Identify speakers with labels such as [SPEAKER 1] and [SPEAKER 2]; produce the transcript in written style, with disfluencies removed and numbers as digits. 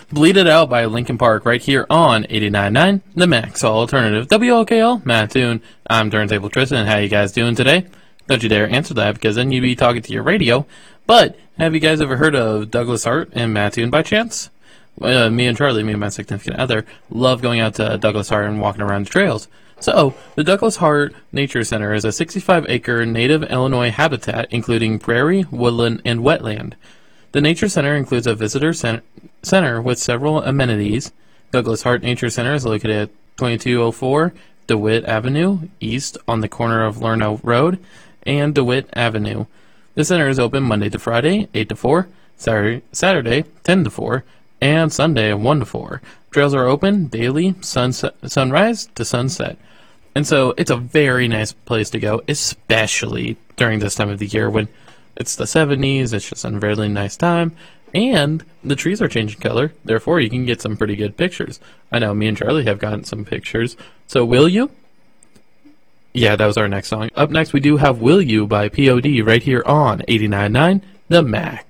[SPEAKER 1] Bleed It Out by Linkin Park right here on 89.9 The Max Alternative. WLKL, Mattoon. I'm Turntable Tristan. How you guys doing today? Don't you dare answer that, because then you'd be talking to your radio. But have you guys ever heard of Douglas Hart and Mattoon by chance? Me and Charlie, me and my significant other, love going out to Douglas Hart and walking around the trails. So, the Douglas Hart Nature Center is a 65-acre native Illinois habitat including prairie, woodland, and wetland. The Nature Center includes a visitor center with several amenities. Douglas Hart Nature Center is located at 2204 DeWitt Avenue East on the corner of Lerno Road and DeWitt Avenue. The center is open Monday to Friday, 8 to 4, Saturday, 10 to 4, and Sunday, 1 to 4. Trails are open daily, sunrise to sunset. And so it's a very nice place to go, especially during this time of the year when it's the 70s, it's just a really nice time, and the trees are changing color, therefore you can get some pretty good pictures. I know me and Charlie have gotten some pictures, so will you? Yeah, that was our next song. Up next we do have Will You by POD right here on 89.9 The Max.